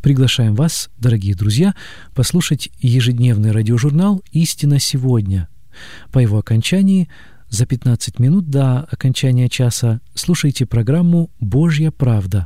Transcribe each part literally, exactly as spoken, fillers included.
Приглашаем вас, дорогие друзья, послушать ежедневный радиожурнал «Истина сегодня». По его окончании, за пятнадцать минут до окончания часа, слушайте программу «Божья правда».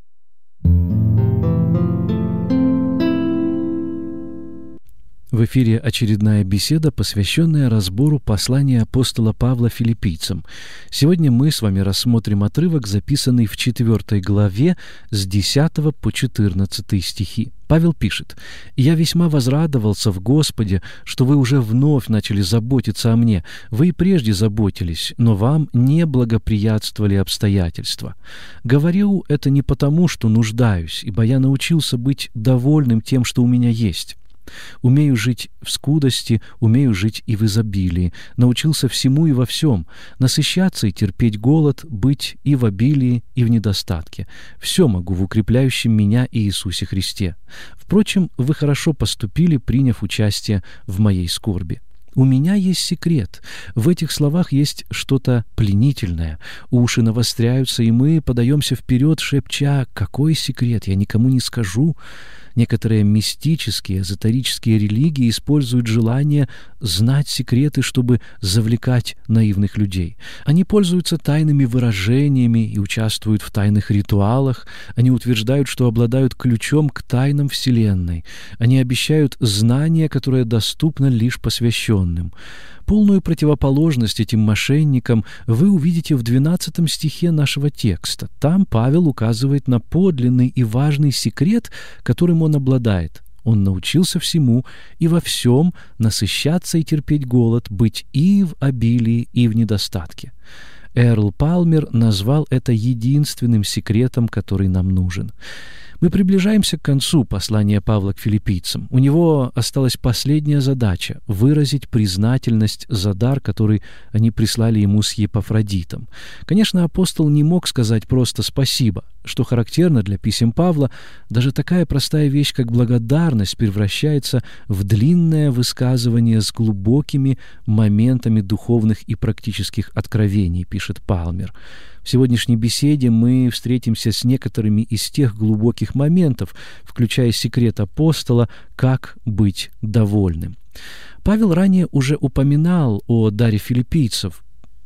В эфире очередная беседа, посвященная разбору послания апостола Павла филиппийцам. Сегодня мы с вами рассмотрим отрывок, записанный в четвёртой главе с десятого по четырнадцатый стихи. Павел пишет: «Я весьма возрадовался в Господе, что вы уже вновь начали заботиться о мне. Вы и прежде заботились, но вам не благоприятствовали обстоятельства. Говорю это не потому, что нуждаюсь, ибо я научился быть довольным тем, что у меня есть. Умею жить в скудости, умею жить и в изобилии. Научился всему и во всем. Насыщаться и терпеть голод, быть и в обилии, и в недостатке. Все могу в укрепляющем меня Иисусе Христе. Впрочем, вы хорошо поступили, приняв участие в моей скорби». У меня есть секрет. В этих словах есть что-то пленительное. Уши навостряются, и мы подаемся вперед, шепча: «Какой секрет? Я никому не скажу». Некоторые мистические, эзотерические религии используют желание знать секреты, чтобы завлекать наивных людей. Они пользуются тайными выражениями и участвуют в тайных ритуалах. Они утверждают, что обладают ключом к тайнам Вселенной. Они обещают знания, которое доступно лишь посвященным. Полную противоположность этим мошенникам вы увидите в двенадцатом стихе нашего текста. Там Павел указывает на подлинный и важный секрет, которым он обладает. Он научился всему и во всем насыщаться и терпеть голод, быть и в обилии, и в недостатке. Эрл Палмер назвал это единственным секретом, который нам нужен. Мы приближаемся к концу послания Павла к филиппийцам. У него осталась последняя задача — выразить признательность за дар, который они прислали ему с Епафродитом. Конечно, апостол не мог сказать просто «спасибо». Что характерно для писем Павла, даже такая простая вещь, как благодарность, превращается в длинное высказывание с глубокими моментами духовных и практических откровений, пишет Палмер. В сегодняшней беседе мы встретимся с некоторыми из тех глубоких моментов, включая секрет апостола «Как быть довольным». Павел ранее уже упоминал о даре филиппийцев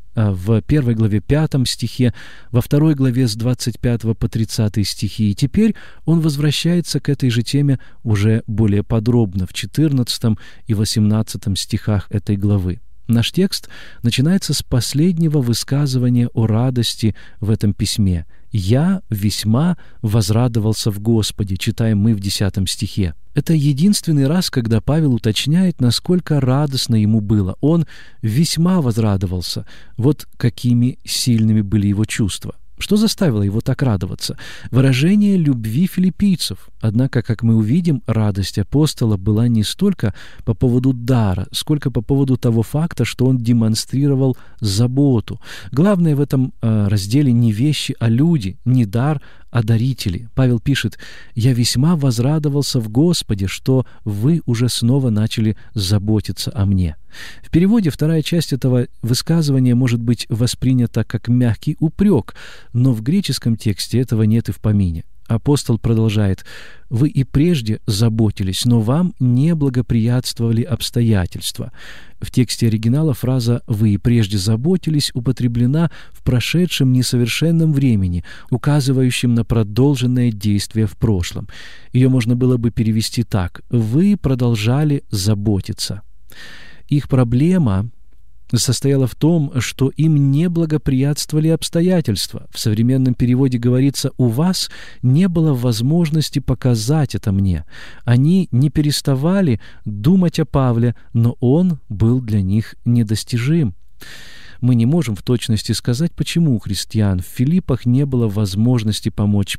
в первой главе пятом стихе, во второй главе с двадцать пятого по тридцатый стихи, и теперь он возвращается к этой же теме уже более подробно в четырнадцатом и восемнадцатом стихах этой главы. Наш текст начинается с последнего высказывания о радости в этом письме. «Я весьма возрадовался в Господе», читаем мы в десятом стихе. Это единственный раз, когда Павел уточняет, насколько радостно ему было. Он весьма возрадовался. Вот какими сильными были его чувства. Что заставило его так радоваться? Выражение любви филиппийцев. Однако, как мы увидим, радость апостола была не столько по поводу дара, сколько по поводу того факта, что он демонстрировал заботу. Главное в этом э, разделе не вещи, а люди, не дар, а дарители. Павел пишет: «Я весьма возрадовался в Господе, что вы уже снова начали заботиться о мне». В переводе вторая часть этого высказывания может быть воспринята как мягкий упрек, но в греческом тексте этого нет и в помине. Апостол продолжает: «Вы и прежде заботились, но вам не благоприятствовали обстоятельства». В тексте оригинала фраза «вы и прежде заботились» употреблена в прошедшем несовершенном времени, указывающем на продолженное действие в прошлом. Ее можно было бы перевести так: «Вы продолжали заботиться». Их проблема состояла в том, что им не благоприятствовали обстоятельства. В современном переводе говорится: «У вас не было возможности показать это мне». Они не переставали думать о Павле, но он был для них недостижим. Мы не можем в точности сказать, почему у христиан в Филиппах не было возможности помочь